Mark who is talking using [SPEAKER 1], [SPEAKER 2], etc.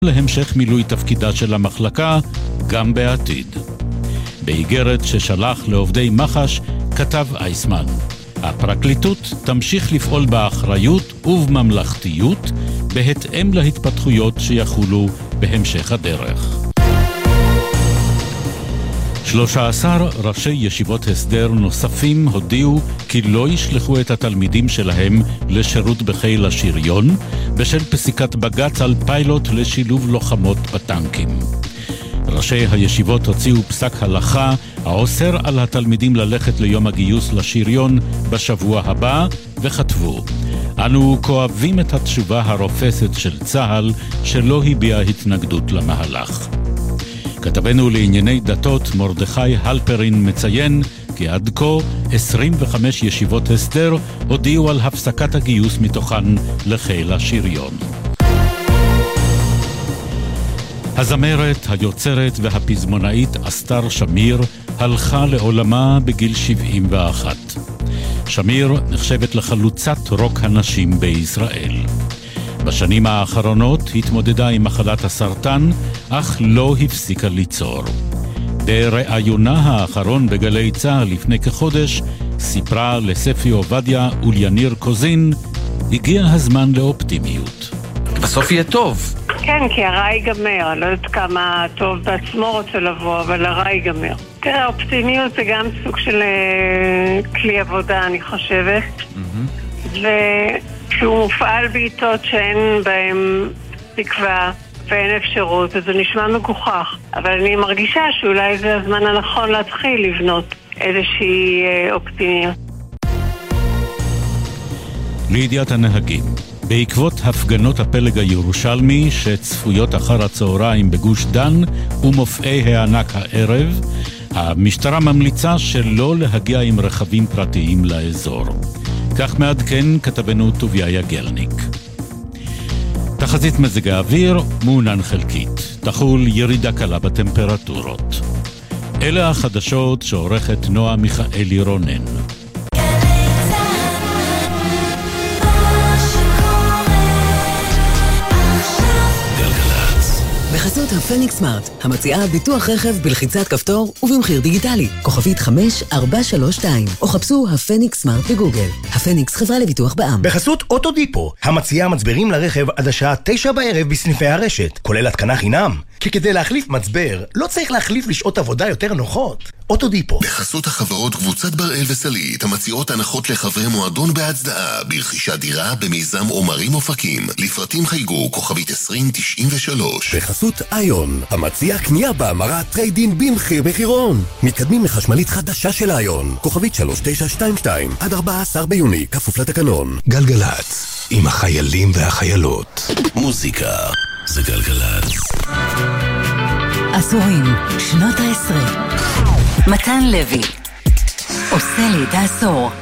[SPEAKER 1] להמשך מילוי תפקידה של המחלקה גם בעתיד. באיגרת ששלח לעובדי מח"ש כתב אייסמן: הפרקליטות תמשיך לפעול באחריות ובממלכתיות בהתאם להתפתחויות שיחולו בהמשך הדרך. 13 ראשי ישיבות הסדר נוספים הודיעו כי לא ישלחו את התלמידים שלהם לשירות בחיל השריון בשל פסיקת בג"ץ על פיילוט לשילוב לוחמות בטנקים. ראשי הישיבות הוציאו פסק הלכה האוסר על התלמידים ללכת ליום הגיוס לשריון בשבוע הבא וכתבו: אנו כואבים את התשובה הרופסת של צה"ל שלא הביע התנגדות למהלך. כתבנו לענייני דתות מרדכי הלפרין מציין כי עד כה 25 ישיבות הסדר הודיעו על הפסקת הגיוס מתוכן לחיל השריון. הזמרת, היוצרת והפזמונאית אסתר שמיר הלכה לעולמה בגיל 71. שמיר נחשבת לחלוצת רוק הנשים בישראל. בשנים האחרונות התמודדה עם מחלת הסרטן, אך לא הפסיקה ליצור. בראיונה האחרון בגלי צה"ל לפני כחודש, סיפרה לספי עובדיה וליניר קוזין, הגיע הזמן לאופטימיות.
[SPEAKER 2] בסוף יהיה טוב.
[SPEAKER 3] כן, כי הרע ייגמר. לא יודעת כמה טוב בעצמו רוצה לבוא, אבל הרע ייגמר. תראה, האופטימיות זה גם סוג של כלי עבודה, אני חושבת. שהוא מופעל בעיתות שאין בהם תקווה ואין אפשרות, אז זה נשמע מגוחך. אבל אני מרגישה שאולי זה הזמן הנכון להתחיל לבנות איזושהי אופטימיות.
[SPEAKER 1] לידיעת הנהגים, בעקבות הפגנות הפלג הירושלמי שצפויות אחר הצהריים בגוש דן ומופעי הענק הערב, המשטרה ממליצה שלא להגיע עם רכבים פרטיים לאזור. כך מעדכן כתבנו טוביה יגלניק. תחזית מזג האוויר מעונן חלקית. תחול ירידה קלה בטמפרטורות. אלה החדשות שעורכת נועה מיכאלי רונן.
[SPEAKER 4] בחסות הפניקס סמארט, המציעה ביטוח רכב בלחיצת כפתור ובמחיר דיגיטלי. כוכבית 5432, או חפשו הפניקס סמארט בגוגל. הפניקס חברה לביטוח בע"מ.
[SPEAKER 5] בחסות אוטודיפו, המציעה מצברים לרכב עד השעה 9 בערב בסניפי הרשת, כולל התקנה חינם. כי כדי להחליף מצבר, לא צריך להחליף לשעות עבודה יותר נוחות. אוטודיפו.
[SPEAKER 6] בחסות החברות קבוצת בראל וסלית, המציעות הנחות לחברי מועדון בהצדעה, ברכישת דירה במיזם עומרים אופקים. לפרטים חייגו כוכבית 2093.
[SPEAKER 7] בחסות איון, המציע קנייה בהמרת טריידין במחיר מחירון. מתקדמים לחשמלית חדשה של איון, כוכבית 3922, עד 14 ביוני, כפוף לתקנון.
[SPEAKER 8] גלגלץ, עם החיילים והחיילות.
[SPEAKER 6] מוזיקה זה גלגלץ.
[SPEAKER 9] עשורים, שנות ה-10. מתן לוי עושה לי את העשור.